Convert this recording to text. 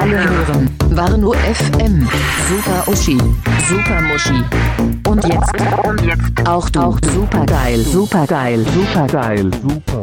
Alle hören Warnow FM. Super Uschi, Super Muschi. Und jetzt auch du. Supergeil, supergeil, supergeil, super.